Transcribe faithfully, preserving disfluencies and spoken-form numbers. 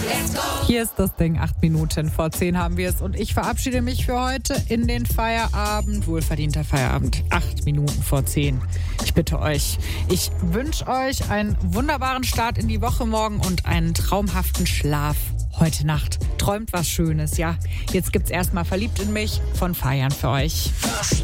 Hier ist das Ding, acht Minuten vor zehn haben wir es und ich verabschiede mich für heute in den Feierabend. Wohlverdienter Feierabend, acht Minuten vor zehn. Ich bitte euch, ich wünsche euch einen wunderbaren Start in die Woche morgen und einen traumhaften Schlaf heute Nacht. Träumt was Schönes, ja. Jetzt gibt's erstmal Verliebt in mich von Feiern für euch.